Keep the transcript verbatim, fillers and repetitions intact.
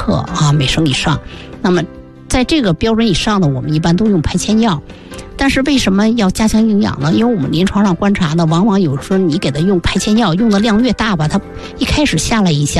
克啊每升以上。那么在这个标准以上的，我们一般都用排铅药。但是为什么要加强营养呢？因为我们临床上观察呢，往往有时候你给他用排铅药用的量越大吧，他一开始下来一下